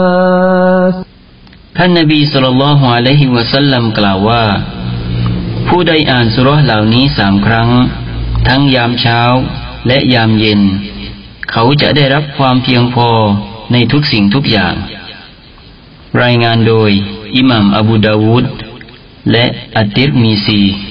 ท่านนบีศ็อลลัลลอฮุอะลัยฮิวะซัลลัมกล่าวว่าผู้ใดอ่านซูเราะห์เหล่านี้3 ครั้งทั้งยามเช้าและยามเย็นเขาจะได้รับความเพียงพอในทุกสิ่งทุกอย่างรายงานโดยอิหม่ามอบูดาวูดและอัตติรมีซี